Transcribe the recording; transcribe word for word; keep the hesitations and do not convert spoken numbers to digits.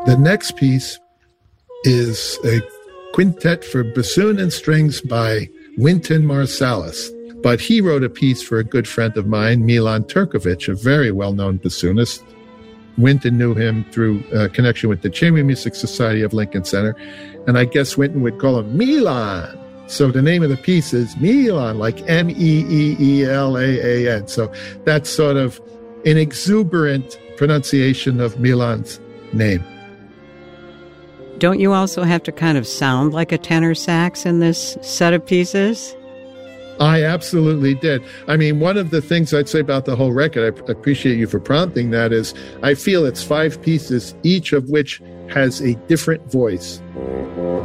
The next piece is a quintet for bassoon and strings by Wynton Marsalis. But he wrote a piece for a good friend of mine, Milan Turkovic, a very well-known bassoonist. Wynton knew him through a connection with the Chamber Music Society of Lincoln Center. And I guess Wynton would call him Milan. So the name of the piece is Milan, like M E E E L A A N. So that's sort of an exuberant pronunciation of Milan's name. Don't you also have to kind of sound like a tenor sax in this set of pieces? I absolutely did. I mean, one of the things I'd say about the whole record, I appreciate you for prompting that, is I feel it's five pieces, each of which has a different voice.